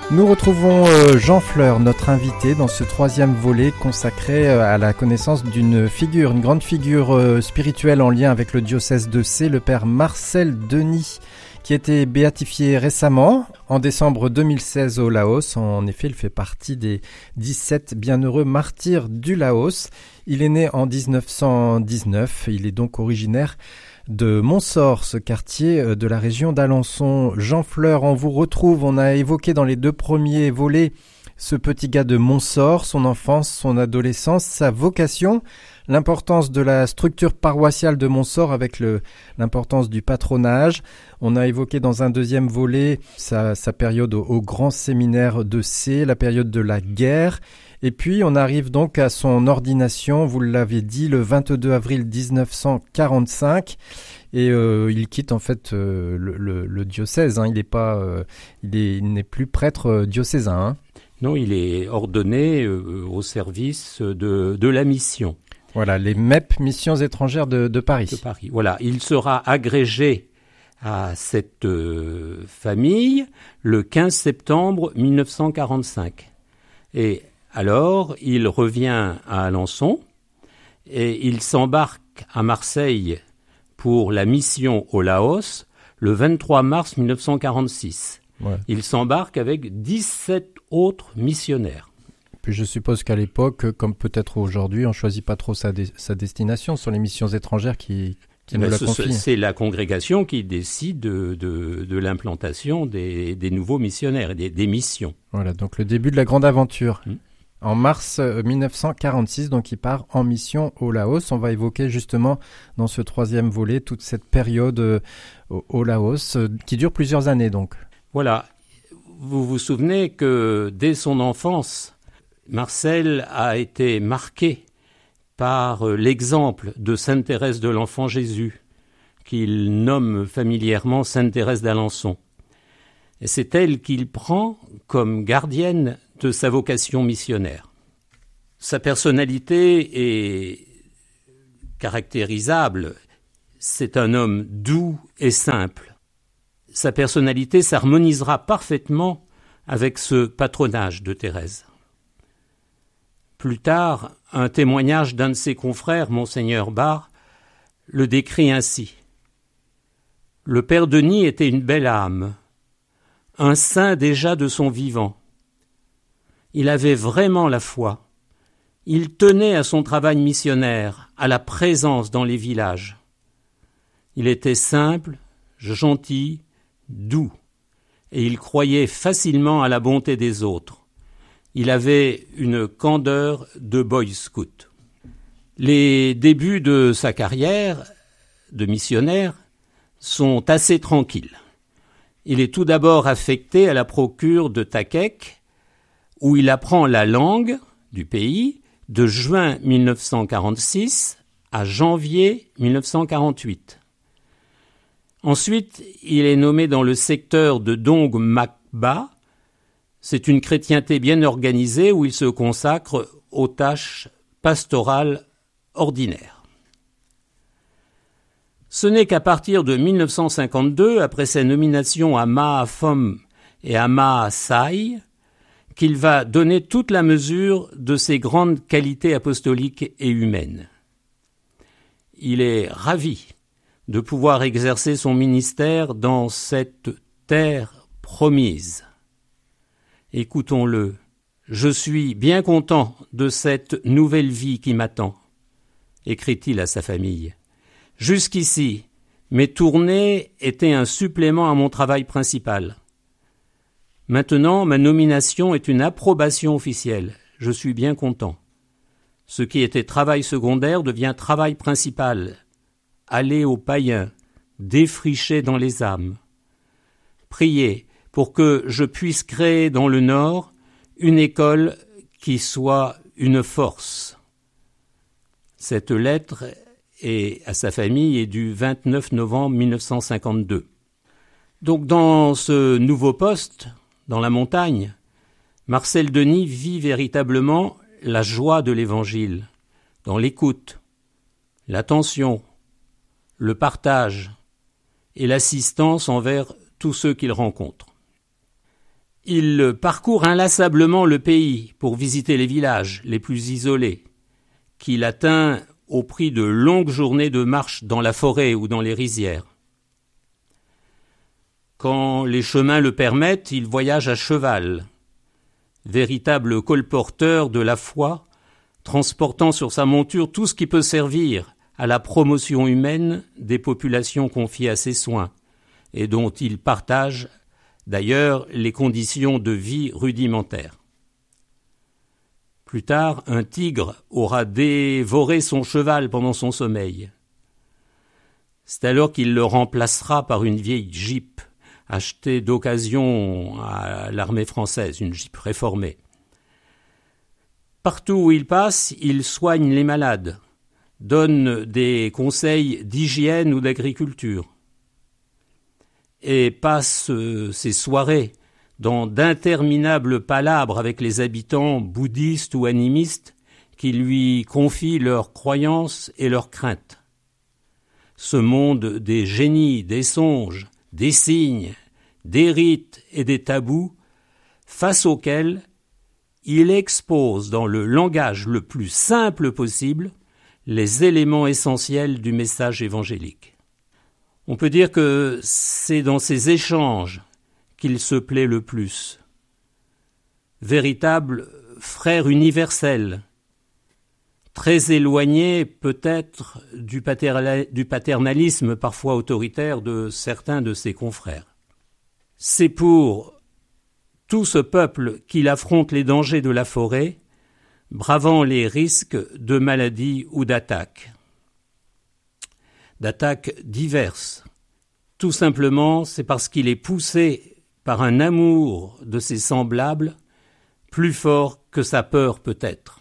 Nous retrouvons Jean Fleur, notre invité, dans ce troisième volet consacré à la connaissance d'une figure, une grande figure spirituelle en lien avec le diocèse de Sées, le père Marcel Denis, qui a été béatifié récemment, en décembre 2016 au Laos. En effet, il fait partie des 17 bienheureux martyrs du Laos. Il est né en 1919, il est donc originaire de Montsort, ce quartier de la région d'Alençon. Jean Fleur, on vous retrouve, on a évoqué dans les deux premiers volets ce petit gars de Montsort, son enfance, son adolescence, sa vocation, l'importance de la structure paroissiale de Montsort avec l'importance du patronage. On a évoqué dans un deuxième volet sa période au grand séminaire de Sées, la période de la guerre. Et puis on arrive donc à son ordination, vous l'avez dit, le 22 avril 1945. Et il quitte en fait le diocèse. Hein. Il n'est plus prêtre diocésain. Hein. Non, il est ordonné au service de la mission. Voilà, les MEP, Missions étrangères de Paris. De Paris. Voilà, il sera agrégé à cette famille le 15 septembre 1945. Et alors, il revient à Alençon et il s'embarque à Marseille pour la mission au Laos le 23 mars 1946. Ouais. Il s'embarque avec 17 autres missionnaires. Puis je suppose qu'à l'époque, comme peut-être aujourd'hui, on ne choisit pas trop sa destination. Ce sont les missions étrangères qui nous la confient. C'est la congrégation qui décide de l'implantation des nouveaux missionnaires et des missions. Voilà, donc le début de la grande aventure. En mars 1946, donc il part en mission au Laos. On va évoquer justement dans ce troisième volet toute cette période au Laos qui dure plusieurs années donc. Voilà, vous vous souvenez que dès son enfance, Marcel a été marqué par l'exemple de Sainte Thérèse de l'Enfant Jésus, qu'il nomme familièrement Sainte Thérèse d'Alençon. Et c'est elle qu'il prend comme gardienne de sa vocation missionnaire. Sa personnalité est caractérisable. C'est un homme doux et simple. Sa personnalité s'harmonisera parfaitement avec ce patronage de Thérèse. Plus tard, un témoignage d'un de ses confrères, Monseigneur Barre, le décrit ainsi. « Le père Denis était une belle âme, un saint déjà de son vivant. Il avait vraiment la foi. Il tenait à son travail missionnaire, à la présence dans les villages. Il était simple, gentil, doux, et il croyait facilement à la bonté des autres. Il avait une candeur de boy scout. » Les débuts de sa carrière de missionnaire sont assez tranquilles. Il est tout d'abord affecté à la procure de Takek, où il apprend la langue du pays de juin 1946 à janvier 1948. Ensuite, il est nommé dans le secteur de Dong Makba. C'est une chrétienté bien organisée où il se consacre aux tâches pastorales ordinaires. Ce n'est qu'à partir de 1952, après sa nomination à Mahafom et à Mahasai, qu'il va donner toute la mesure de ses grandes qualités apostoliques et humaines. Il est ravi de pouvoir exercer son ministère dans cette terre promise. Écoutons-le. « Je suis bien content de cette nouvelle vie qui m'attend », écrit-il à sa famille. « Jusqu'ici, mes tournées étaient un supplément à mon travail principal. Maintenant, ma nomination est une approbation officielle. Je suis bien content. Ce qui était travail secondaire devient travail principal. Aller aux païens, défricher dans les âmes. Priez pour que je puisse créer dans le Nord une école qui soit une force. » Cette lettre à sa famille est du 29 novembre 1952. Donc dans ce nouveau poste, dans la montagne, Marcel Denis vit véritablement la joie de l'Évangile, dans l'écoute, l'attention, le partage et l'assistance envers tous ceux qu'il rencontre. Il parcourt inlassablement le pays pour visiter les villages les plus isolés, qu'il atteint au prix de longues journées de marche dans la forêt ou dans les rizières. Quand les chemins le permettent, il voyage à cheval, véritable colporteur de la foi, transportant sur sa monture tout ce qui peut servir à la promotion humaine des populations confiées à ses soins, et dont il partage d'ailleurs les conditions de vie rudimentaires. Plus tard, un tigre aura dévoré son cheval pendant son sommeil. C'est alors qu'il le remplacera par une vieille Jeep, achetée d'occasion à l'armée française, une Jeep réformée. Partout où il passe, il soigne les malades, donne des conseils d'hygiène ou d'agriculture, et passe ses soirées dans d'interminables palabres avec les habitants bouddhistes ou animistes qui lui confient leurs croyances et leurs craintes. Ce monde des génies, des songes, des signes, des rites et des tabous, face auxquels il expose dans le langage le plus simple possible les éléments essentiels du message évangélique. On peut dire que c'est dans ces échanges qu'il se plaît le plus. Véritable frère universel, très éloigné peut-être du paternalisme parfois autoritaire de certains de ses confrères. C'est pour tout ce peuple qu'il affronte les dangers de la forêt, bravant les risques de maladies ou d'attaques diverses. Tout simplement, c'est parce qu'il est poussé par un amour de ses semblables plus fort que sa peur peut-être.